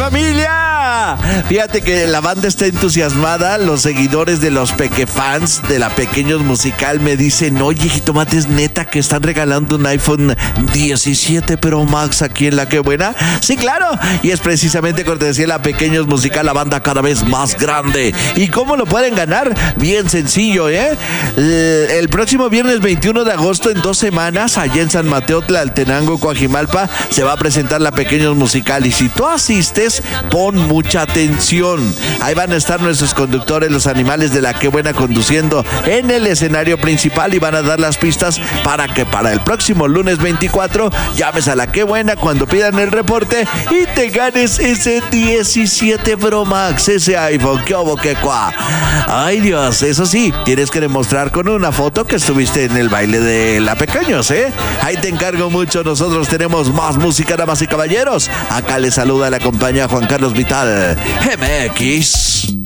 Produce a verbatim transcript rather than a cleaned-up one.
familia! Fíjate que la banda está entusiasmada. Los seguidores de los Pequefans de la Pequeños Musical me dicen: oye, jitomates, neta que están regalando un iPhone diecisiete Pro Max aquí en La Qué Buena. Sí, claro, y es precisamente cortesía de la Pequeños Musical, la banda cada vez más grande. ¿Y cómo lo pueden ganar? Bien sencillo, ¿eh? El próximo viernes veintiuno de agosto, en dos semanas, allá en San Mateo, Tlaltenango, Coajimalpa, se va a presentar la Pequeños Musical. Y si tú asistes, pon mucha atención. Ahí van a estar nuestros conductores, los animales de La Qué Buena, conduciendo en el escenario principal, y van a dar las pistas para que para el próximo lunes veinticuatro llames a La Qué Buena cuando pidan el reporte y te ganes ese diecisiete Pro Max, ese iPhone. ¿Qué obo, qué cuá? Ay, Dios, eso sí, tienes que demostrar con una foto que estuviste en el baile de La Pequeños, ¿eh? Ahí te encargo mucho. Nosotros tenemos más música, damas y caballeros. Acá les saluda la compañía Juan Carlos Vital, M X.